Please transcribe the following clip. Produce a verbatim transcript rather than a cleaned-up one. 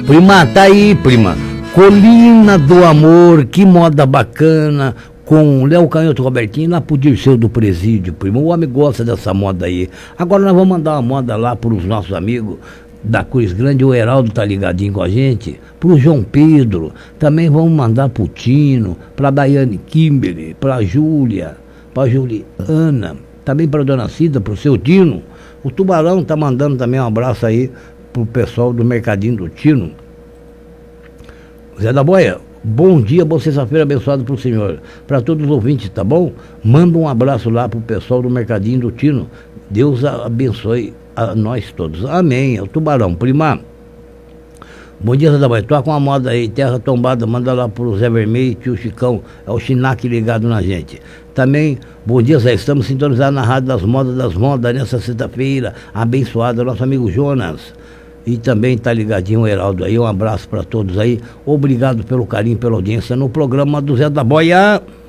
Prima, tá aí, prima. Colina do Amor, que moda bacana, com Léo Canhoto Robertinho, lá pro Dirceu do Presídio, prima. O homem gosta dessa moda aí. Agora nós vamos mandar uma moda lá pros nossos amigos da Cruz Grande. O Heraldo tá ligadinho com a gente. Pro João Pedro, também vamos mandar pro Tino, pra Daiane Kimberly, pra Júlia, pra Juliana, também pra Dona Cida, pro seu Tino. O Tubarão tá mandando também um abraço aí pro pessoal do Mercadinho do Tino. Zé da Boia, bom dia, boa sexta-feira abençoada pro senhor. Para todos os ouvintes, tá bom? Manda um abraço lá pro pessoal do Mercadinho do Tino. Deus abençoe a nós todos. Amém. É o Tubarão, prima. Bom dia, Zé da Boia. Tô com uma moda aí, Terra Tombada, manda lá pro Zé Vermelho e tio Chicão. É o Chinac ligado na gente. Também, bom dia, Zé. Estamos sintonizados na Rádio das Modas das Modas nessa sexta-feira. Abençoada, nosso amigo Jonas. E também tá ligadinho o Heraldo aí. Um abraço para todos aí. Obrigado pelo carinho, pela audiência no programa do Zé da Boia.